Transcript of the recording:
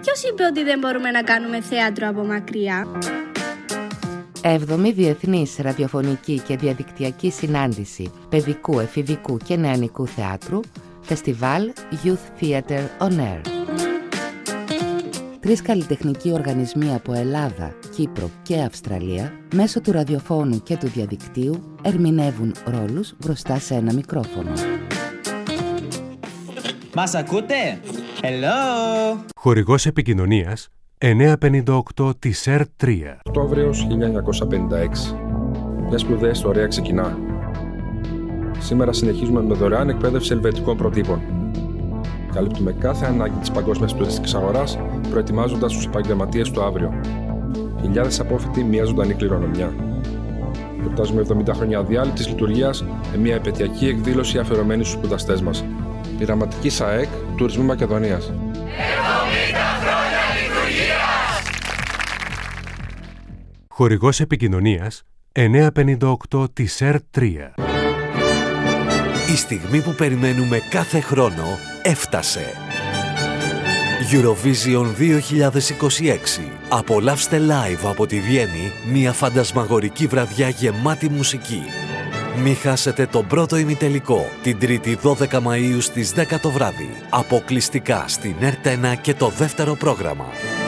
Ποιος είπε ότι δεν μπορούμε να κάνουμε θέατρο από μακριά? 7η Διεθνής Ραδιοφωνική και Διαδικτυακή Συνάντηση Παιδικού, Εφηβικού και Νεανικού Θεάτρου, Φεστιβάλ Youth Theater on Air. 3 καλλιτεχνικοί οργανισμοί από Ελλάδα, Κύπρο και Αυστραλία, μέσω του ραδιοφώνου και του διαδικτύου, ερμηνεύουν ρόλους μπροστά σε ένα μικρόφωνο. Μας ακούτε? Hello! Χορηγός επικοινωνίας 958 της ΕΡ3. Οκτώβριος 1956. Μια σπουδαία ιστορία ξεκινά. Σήμερα συνεχίζουμε με δωρεάν εκπαίδευση ελβετικών προτύπων. Καλύπτουμε κάθε ανάγκη της παγκόσμιας τουριστικής αγοράς, προετοιμάζοντας τους επαγγελματίες του αύριο. Χιλιάδες απόφοιτοι, μια ζωντανή κληρονομιά. Γιορτάζουμε 70 χρόνια αδιάλειτης λειτουργίας με μια επαιτειακή εκδήλωση αφιερωμένη στους σπουδαστές μας. Πειραματική ΣΑΕΚ Τουρισμού Μακεδονίας. 70 χρόνια λειτουργίας! Χορηγός επικοινωνίας 958 της ΕΡ3. Η στιγμή που περιμένουμε κάθε χρόνο έφτασε. Eurovision 2026. Απολαύστε live από τη Βιέννη μια φαντασμαγορική βραδιά γεμάτη μουσική. Μη χάσετε τον πρώτο ημιτελικό την 3η 12 Μαΐου στις 10 το βράδυ. Αποκλειστικά στην ΕΡΤ1 και το δεύτερο πρόγραμμα.